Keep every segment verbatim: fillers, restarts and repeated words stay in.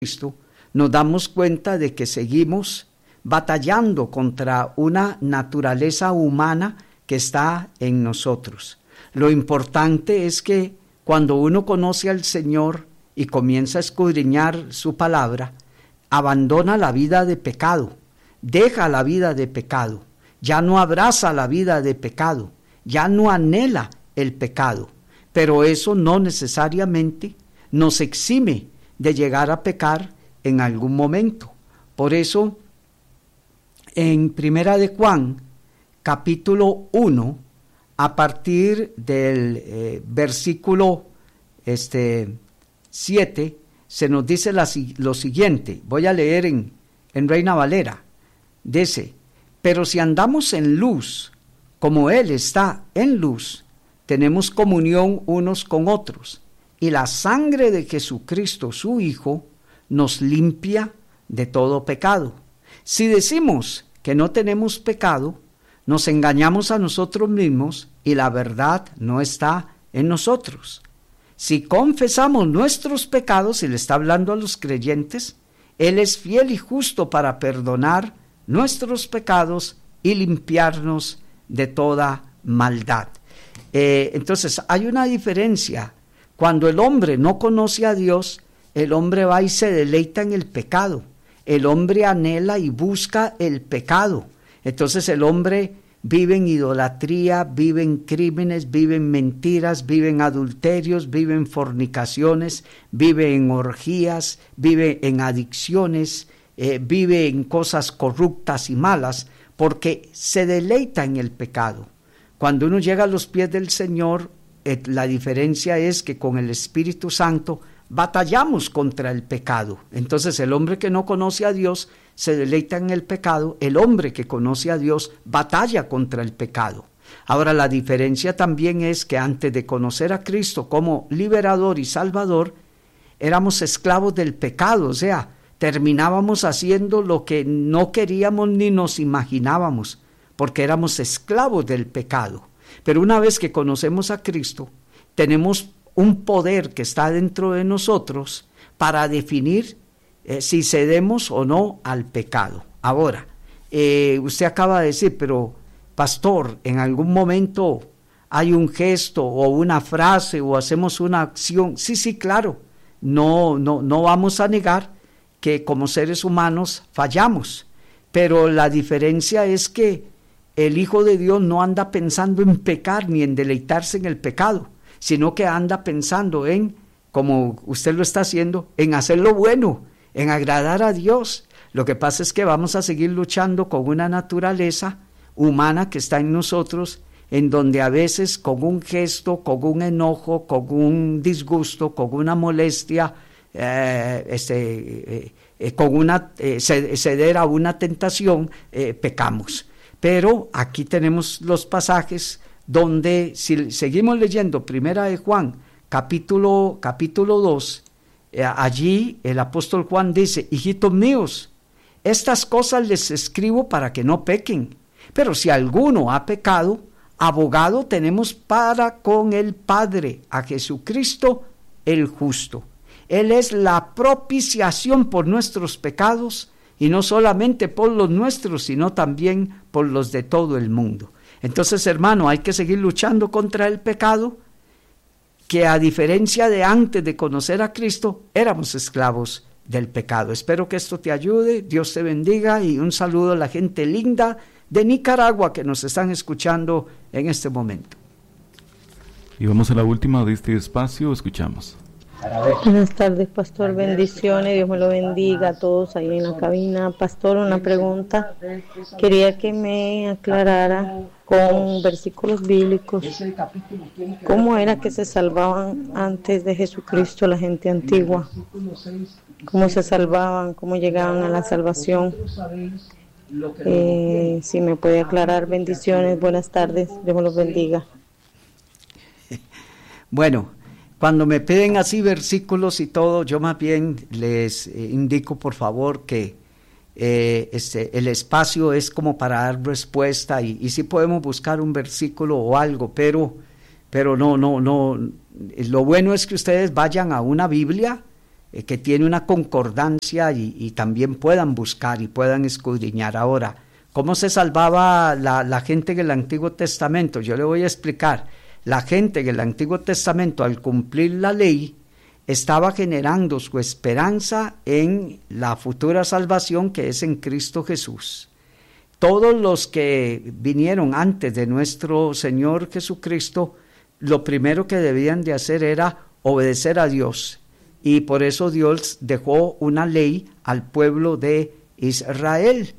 Cristo, nos damos cuenta de que seguimos batallando contra una naturaleza humana que está en nosotros. Lo importante es que cuando uno conoce al Señor y comienza a escudriñar su palabra, abandona la vida de pecado, deja la vida de pecado, ya no abraza la vida de pecado, ya no anhela el pecado, pero eso no necesariamente nos exime de llegar a pecar en algún momento. Por eso, en Primera de Juan, capítulo uno, a partir del eh, versículo este, siete, se nos dice la, lo siguiente. Voy a leer en, en Reina Valera. Dice: pero si andamos en luz, como Él está en luz, tenemos comunión unos con otros, y la sangre de Jesucristo, su Hijo, nos limpia de todo pecado. Si decimos que no tenemos pecado, nos engañamos a nosotros mismos y la verdad no está en nosotros. Si confesamos nuestros pecados, y le está hablando a los creyentes, Él es fiel y justo para perdonar nuestros pecados y limpiarnos de toda maldad. Eh, entonces, hay una diferencia. Cuando el hombre no conoce a Dios, el hombre va y se deleita en el pecado. El hombre anhela y busca el pecado. Entonces el hombre vive en idolatría, vive en crímenes, vive en mentiras, vive en adulterios, vive en fornicaciones, vive en orgías, vive en adicciones, eh, vive en cosas corruptas y malas, porque se deleita en el pecado. Cuando uno llega a los pies del Señor, eh, la diferencia es que con el Espíritu Santo batallamos contra el pecado. Entonces el hombre que no conoce a Dios se deleita en el pecado, el hombre que conoce a Dios batalla contra el pecado. Ahora, la diferencia también es que antes de conocer a Cristo como liberador y salvador, éramos esclavos del pecado, o sea, terminábamos haciendo lo que no queríamos ni nos imaginábamos, porque éramos esclavos del pecado. Pero una vez que conocemos a Cristo, tenemos un poder que está dentro de nosotros para definir eh, si cedemos o no al pecado. Ahora, eh, usted acaba de decir, pero pastor, en algún momento hay un gesto o una frase o hacemos una acción. Sí, sí, claro, no, no, no vamos a negar que como seres humanos fallamos, pero la diferencia es que el Hijo de Dios no anda pensando en pecar ni en deleitarse en el pecado, sino que anda pensando en, como usted lo está haciendo, en hacer lo bueno, en agradar a Dios. Lo que pasa es que vamos a seguir luchando con una naturaleza humana que está en nosotros, en donde a veces con un gesto, con un enojo, con un disgusto, con una molestia, eh, este, eh, eh, con una eh, ceder a una tentación, eh, pecamos. Pero aquí tenemos los pasajes donde, si seguimos leyendo Primera de Juan, capítulo, capítulo dos, eh, allí el apóstol Juan dice: hijitos míos, estas cosas les escribo para que no pequen, pero si alguno ha pecado, abogado tenemos para con el Padre, a Jesucristo el justo. Él es la propiciación por nuestros pecados, y no solamente por los nuestros, sino también por los de todo el mundo. Entonces, hermano, hay que seguir luchando contra el pecado, que a diferencia de antes de conocer a Cristo, éramos esclavos del pecado. Espero que esto te ayude, Dios te bendiga, y un saludo a la gente linda de Nicaragua que nos están escuchando en este momento. Y vamos a la última de este espacio, escuchamos. Buenas tardes, pastor, bendiciones, Dios me lo bendiga a todos ahí en la cabina. Pastor, una pregunta, quería que me aclarara con versículos bíblicos, ¿cómo era que se salvaban antes de Jesucristo la gente antigua? ¿Cómo se salvaban? ¿Cómo llegaban a la salvación? Eh, si me puede aclarar, bendiciones, buenas tardes, Dios me los bendiga. Bueno, cuando me piden así versículos y todo, yo más bien les eh, indico por favor que eh, este, el espacio es como para dar respuesta y, y sí podemos buscar un versículo o algo, pero, pero no, no, no, lo bueno es que ustedes vayan a una Biblia eh, que tiene una concordancia y, y también puedan buscar y puedan escudriñar. Ahora, ¿cómo se salvaba la, la gente en el Antiguo Testamento? Yo le voy a explicar. La gente en el Antiguo Testamento, al cumplir la ley, estaba generando su esperanza en la futura salvación que es en Cristo Jesús. Todos los que vinieron antes de nuestro Señor Jesucristo, lo primero que debían de hacer era obedecer a Dios. Y por eso Dios dejó una ley al pueblo de Israel.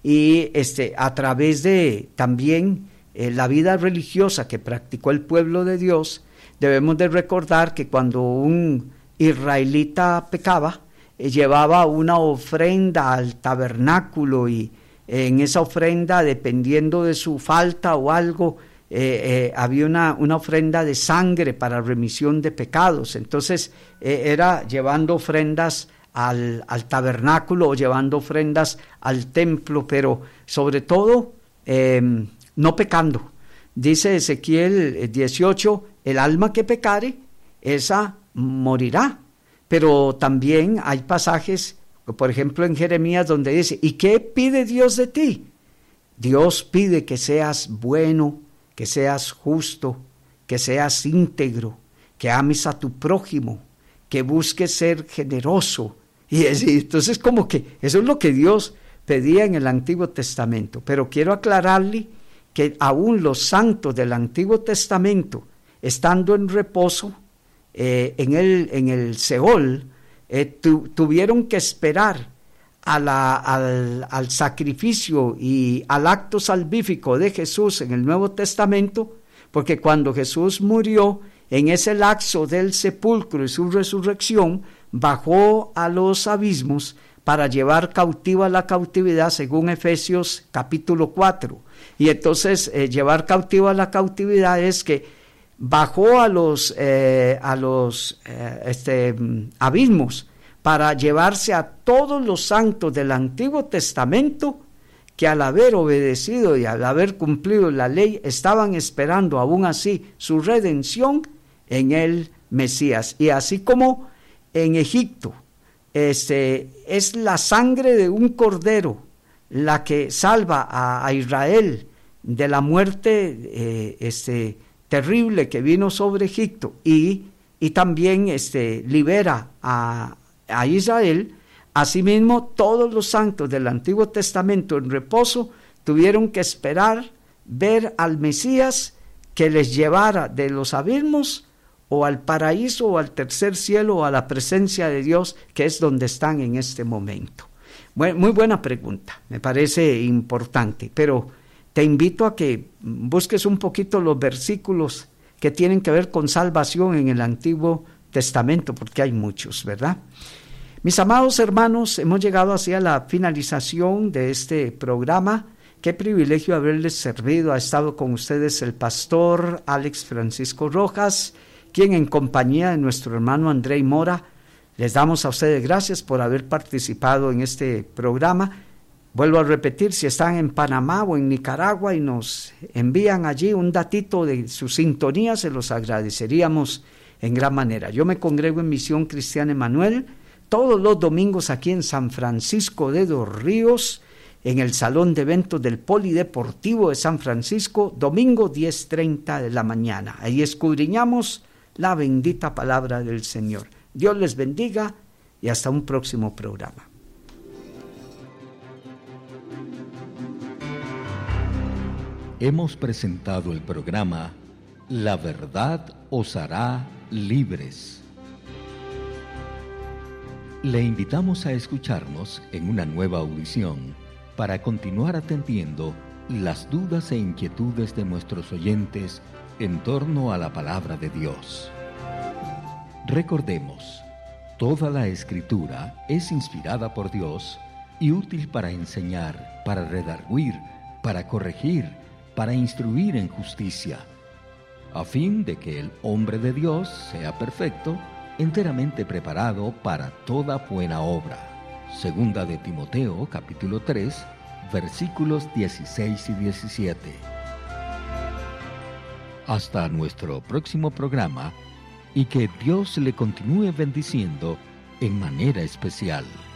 Y este, a través de también eh, la vida religiosa que practicó el pueblo de Dios, debemos de recordar que cuando un israelita pecaba, eh, llevaba una ofrenda al tabernáculo y eh, en esa ofrenda, dependiendo de su falta o algo, eh, eh, había una, una ofrenda de sangre para remisión de pecados. Entonces eh, era llevando ofrendas al, al tabernáculo o llevando ofrendas al templo, pero sobre todo eh, no pecando. Dice Ezequiel dieciocho, el alma que pecare, esa morirá. Pero también hay pasajes, por ejemplo en Jeremías, donde dice, ¿y qué pide Dios de ti? Dios pide que seas bueno, que seas justo, que seas íntegro, que ames a tu prójimo, que busques ser generoso. Y es, entonces como que eso es lo que Dios pedía en el Antiguo Testamento. Pero quiero aclararle que aún los santos del Antiguo Testamento, estando en reposo, eh, en, el, en el Seol, eh, tu, tuvieron que esperar a la, al, al sacrificio y al acto salvífico de Jesús en el Nuevo Testamento, porque cuando Jesús murió, en ese lapso del sepulcro y su resurrección, bajó a los abismos para llevar cautiva la cautividad, según Efesios capítulo cuatro. Y entonces eh, llevar cautiva la cautividad es que bajó a los, eh, a los eh, este, abismos para llevarse a todos los santos del Antiguo Testamento que al haber obedecido y al haber cumplido la ley estaban esperando aún así su redención en el Mesías. Y así como en Egipto este, es la sangre de un cordero la que salva a, a Israel de la muerte eh, este, terrible que vino sobre Egipto y, y también este, libera a, a Israel, asimismo todos los santos del Antiguo Testamento en reposo tuvieron que esperar ver al Mesías que les llevara de los abismos o al paraíso o al tercer cielo o a la presencia de Dios, que es donde están en este momento. Bueno, muy buena pregunta, me parece importante, pero te invito a que busques un poquito los versículos que tienen que ver con salvación en el Antiguo Testamento, porque hay muchos, ¿verdad? Mis amados hermanos, hemos llegado hacia la finalización de este programa. Qué privilegio haberles servido. Ha estado con ustedes el pastor Alex Francisco Rojas, quien en compañía de nuestro hermano Andrei Mora, les damos a ustedes gracias por haber participado en este programa. Vuelvo a repetir, si están en Panamá o en Nicaragua y nos envían allí un datito de su sintonía, se los agradeceríamos en gran manera. Yo me congrego en Misión Cristiana Emanuel todos los domingos aquí en San Francisco de los Ríos, en el Salón de Eventos del Polideportivo de San Francisco, domingo diez treinta de la mañana. Ahí escudriñamos la bendita palabra del Señor. Dios les bendiga y hasta un próximo programa. Hemos presentado el programa La Verdad os hará libres. Le invitamos a escucharnos en una nueva audición para continuar atendiendo las dudas e inquietudes de nuestros oyentes en torno a la palabra de Dios. Recordemos, toda la Escritura es inspirada por Dios y útil para enseñar, para redarguir, para corregir, para instruir en justicia, a fin de que el hombre de Dios sea perfecto, enteramente preparado para toda buena obra. Segunda de Timoteo, capítulo tres, versículos dieciséis y diecisiete. Hasta nuestro próximo programa, y que Dios le continúe bendiciendo en manera especial.